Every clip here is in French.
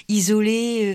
isolé.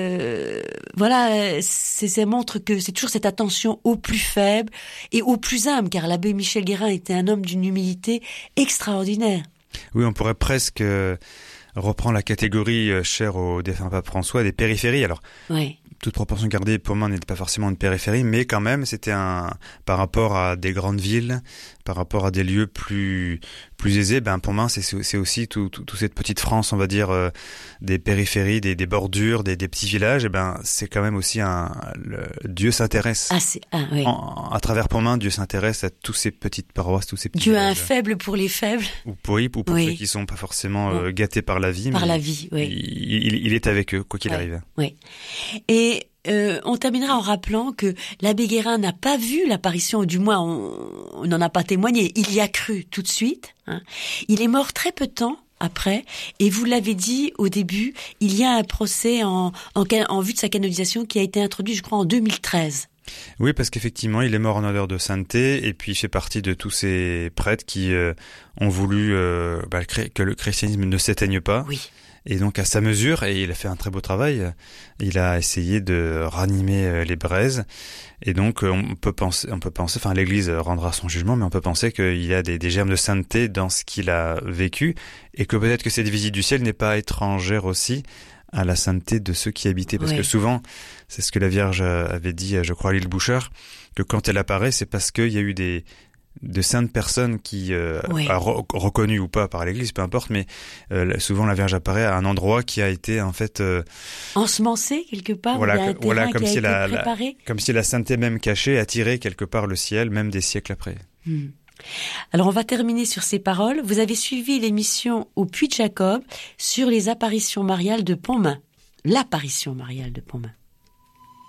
Voilà, ça montre que c'est toujours cette attention aux plus faibles et aux plus humbles, car l'abbé Michel Guérin était un homme d'une humilité extraordinaire. Oui, on pourrait presque reprendre la catégorie chère au défunt pape François des périphéries. Alors, Oui. toute proportion gardée, pour moi, n'était pas forcément une périphérie, mais quand même, c'était par rapport à des grandes villes, par rapport à des lieux plus aisés, pour moi, c'est aussi toute cette petite France, on va dire, des périphéries, des bordures, des petits villages, c'est quand même aussi Dieu s'intéresse. Oui. À travers Pontmain, Dieu s'intéresse à tous ces petites paroisses, tous ces petits Dieu villages. a un faible pour les faibles. Ou pour ceux qui sont pas forcément gâtés par la vie. Par la vie, oui. Il est avec eux, quoi qu'il arrive. Oui. Et on terminera en rappelant que l'abbé Guérin n'a pas vu l'apparition, du moins on n'en a pas témoigné. Il y a cru tout de suite. Il est mort très peu de temps après, et vous l'avez dit au début, il y a un procès en vue de sa canonisation qui a été introduit, je crois, en 2013. Oui, parce qu'effectivement, il est mort en odeur de sainteté, et puis il fait partie de tous ces prêtres qui ont voulu que le christianisme ne s'éteigne pas. Oui. Et donc à sa mesure, et il a fait un très beau travail, il a essayé de ranimer les braises. Et donc on peut penser, enfin l'Église rendra son jugement, mais on peut penser qu'il y a des germes de sainteté dans ce qu'il a vécu, et que peut-être que cette visite du ciel n'est pas étrangère aussi à la sainteté de ceux qui habitaient. Parce que souvent, c'est ce que la Vierge avait dit, je crois, à l'île Bouchard, que quand elle apparaît, c'est parce qu'il y a eu de saintes personnes qui reconnues ou pas par l'Église, peu importe, mais souvent la Vierge apparaît à un endroit qui a été en fait ensemencé quelque part. Comme si la sainteté même cachée attirait quelque part le ciel, même des siècles après. Alors on va terminer sur ces paroles. Vous avez suivi l'émission au Puy de Jacob sur les apparitions mariales de Pontmain. L'apparition mariale de Pontmain.